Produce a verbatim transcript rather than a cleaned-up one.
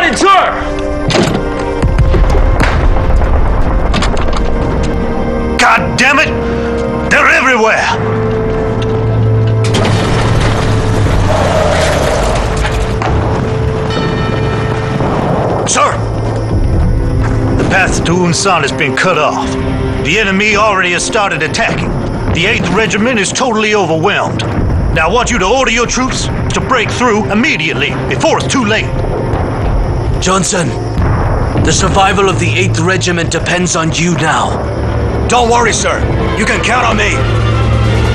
迎，sir。 God damn it! They're everywhere! Sir! The path to Unsan has been cut off. The enemy already has started attacking. The eighth Regiment is totally overwhelmed. Now I want you to order your troops to break through immediately, before it's too late. Johnson, the survival of the eighth Regiment depends on you now. Don't worry, sir. You can count on me.